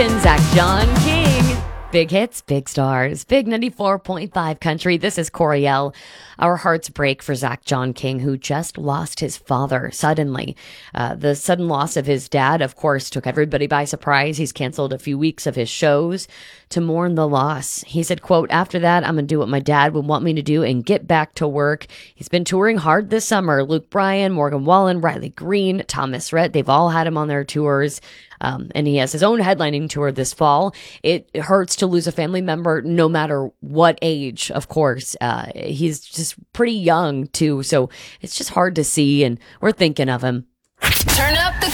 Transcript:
Zach John King. Big hits, big stars, big 94.5 country. This is Coriel. Our hearts break for Zach John King, who just lost his father suddenly. The sudden loss of his dad, of course, took everybody by surprise. He's canceled a few weeks of his shows to mourn the loss. He said, quote, "After that, I'm going to do what my dad would want me to do and get back to work." He's been touring hard this summer. Luke Bryan, Morgan Wallen, Riley Green, Thomas Rhett, they've all had him on their tours. And he has his own headlining tour this fall. It hurts to lose a family member, no matter what age, of course. He's just pretty young, too, so it's just hard to see, and we're thinking of him. Turn up the